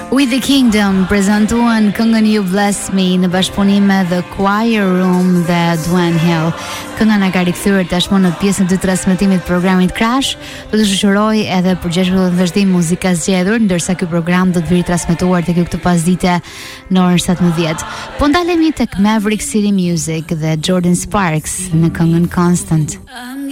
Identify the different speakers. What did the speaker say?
Speaker 1: With the Kingdom prezantuan këngën You Bless Me në bashkëpunim me The Choir Room dhe Dwan Hill. Kënga na ka rikthyer tashmë në pjesën e dytë të transmetimit të programit Crash. Do të shoqëroj edhe përgjeshëm vazhdim muzika zgjedhur, ndërsa ky program do të vijë transmetuar tek ju këtë pasdite në orën 17. Po ndalemi tek Maverick City Music dhe Jordan Sparks në këngën Constant.